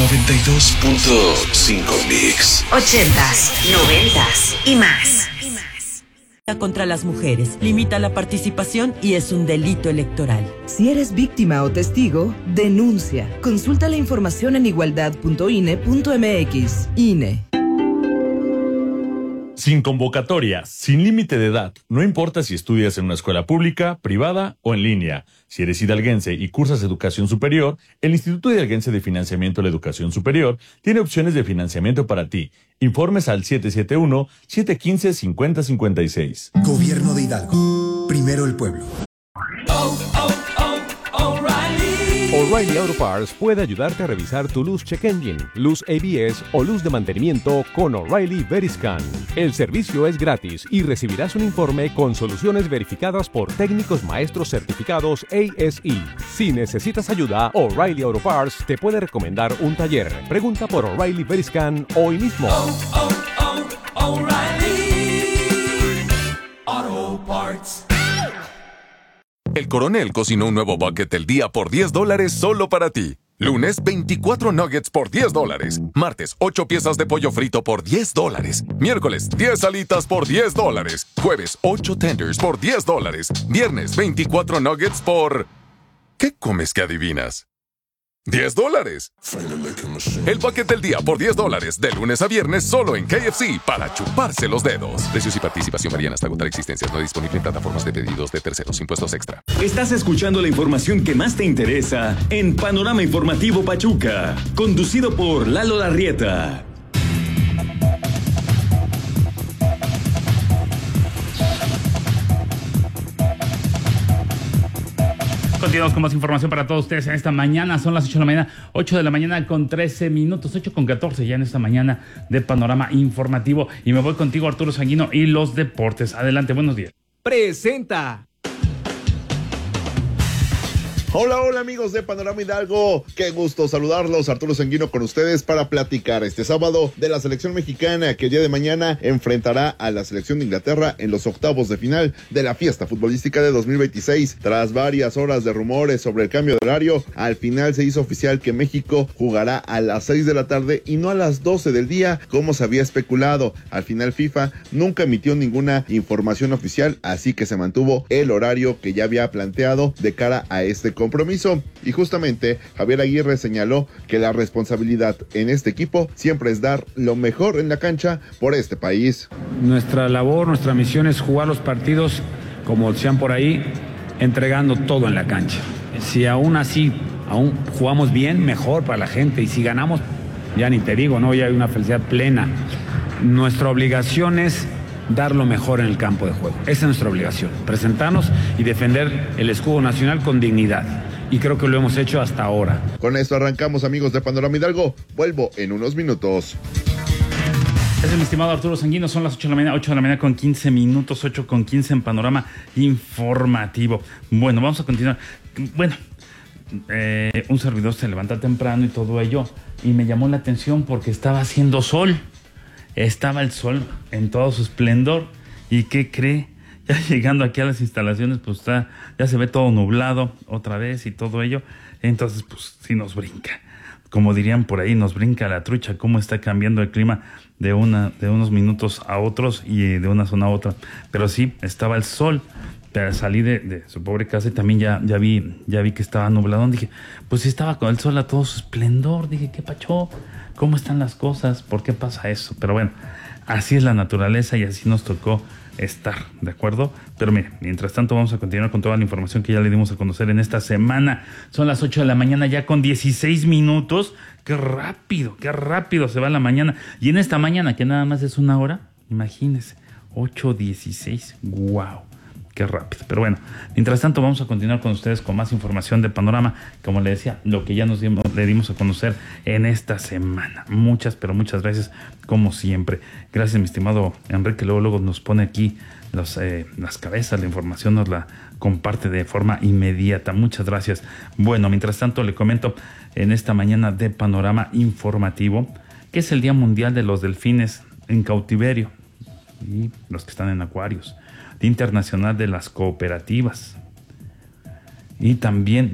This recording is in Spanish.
92.5 Mix. 80s, 90s y más. Contra las mujeres, limita la participación y es un delito electoral. Si eres víctima o testigo, denuncia. Consulta la información en igualdad.ine.mx. INE. Sin convocatoria, sin límite de edad, no importa si estudias en una escuela pública, privada o en línea. Si eres hidalguense y cursas educación superior, el Instituto Hidalguense de Financiamiento de la Educación Superior tiene opciones de financiamiento para ti. Informes al 771-715-5056. Gobierno de Hidalgo. Primero el pueblo. O'Reilly Auto Parts puede ayudarte a revisar tu luz check engine, luz ABS o luz de mantenimiento con O'Reilly Veriscan. El servicio es gratis y recibirás un informe con soluciones verificadas por técnicos maestros certificados ASE. Si necesitas ayuda, O'Reilly Auto Parts te puede recomendar un taller. Pregunta por O'Reilly Veriscan hoy mismo. O'Reilly Auto Parts. El Coronel cocinó un nuevo bucket del día por $10 solo para ti. Lunes, 24 nuggets por $10. Martes, 8 piezas de pollo frito por $10. Miércoles, 10 alitas por $10. Jueves, 8 tenders por $10. Viernes, 24 nuggets por... ¿Qué comes que adivinas? $10. El bucket del día por $10, de lunes a viernes solo en KFC para chuparse los dedos. Precios y participación varían hasta agotar existencias. No disponible en plataformas de pedidos de terceros. Impuestos extra. Estás escuchando la información que más te interesa en Panorama Informativo Pachuca, conducido por Lalo Larrieta. Continuamos con más información para todos ustedes en esta mañana. Son las 8 de la mañana, 8 de la mañana con 13 minutos, 8 con 14 ya en esta mañana de Panorama Informativo. Y me voy contigo, Arturo Sanguino, y los deportes. Adelante, buenos días. Presenta. Hola, hola amigos de Panorama Hidalgo, qué gusto saludarlos, Arturo Sanguino con ustedes para platicar este sábado de la selección mexicana que el día de mañana enfrentará a la selección de Inglaterra en los octavos de final de la fiesta futbolística de 2026. Tras varias horas de rumores sobre el cambio de horario, al final se hizo oficial que México jugará a las 6 de la tarde y no a las 12 del día como se había especulado. Al final FIFA nunca emitió ninguna información oficial, así que se mantuvo el horario que ya había planteado de cara a este compromiso. Y justamente Javier Aguirre señaló que la responsabilidad en este equipo siempre es dar lo mejor en la cancha por este país. Nuestra labor, nuestra misión es jugar los partidos, como decían por ahí, entregando todo en la cancha. Si aún así, aún jugamos bien, mejor para la gente, y si ganamos, ya ni te digo, ¿no? Ya hay una felicidad plena. Nuestra obligación es dar lo mejor en el campo de juego. Esa es nuestra obligación, presentarnos y defender el escudo nacional con dignidad. Y creo que lo hemos hecho hasta ahora. Con esto arrancamos, amigos de Panorama Hidalgo. Vuelvo en unos minutos. Es mi estimado Arturo Sanguino, son las 8 de la mañana, 8 de la mañana con 15 minutos, 8 con 15 en Panorama Informativo. Bueno, vamos a continuar. Bueno, un servidor se levanta temprano y todo ello, y me llamó la atención porque estaba haciendo sol. Estaba el sol en todo su esplendor. ¿Y qué cree? Ya llegando aquí a las instalaciones, pues ya se ve todo nublado otra vez y todo ello. Entonces, pues sí nos brinca. Como dirían por ahí, nos brinca la trucha, cómo está cambiando el clima de unos minutos a otros y de una zona a otra. Pero sí, estaba el sol. Pero salí de su pobre casa y también ya vi que estaba nublado. Dije, pues sí estaba con el sol a todo su esplendor. Dije, ¿qué pacho? ¿Cómo están las cosas? ¿Por qué pasa eso? Pero bueno, así es la naturaleza y así nos tocó estar, ¿de acuerdo? Pero mire, mientras tanto vamos a continuar con toda la información que ya le dimos a conocer en esta semana. Son las 8 de la mañana ya con 16 minutos. Qué rápido se va la mañana. Y en esta mañana, que nada más es una hora, imagínense, 8:16, wow. Qué rápido. Pero bueno, mientras tanto vamos a continuar con ustedes con más información de Panorama. Como le decía, lo que ya le dimos a conocer en esta semana. Muchas, pero muchas gracias, como siempre. Gracias, mi estimado Enrique. Luego nos pone aquí las cabezas, la información nos la comparte de forma inmediata. Muchas gracias. Bueno, mientras tanto le comento en esta mañana de Panorama Informativo que es el Día Mundial de los Delfines en Cautiverio y los que están en acuarios. Día Internacional de las Cooperativas y también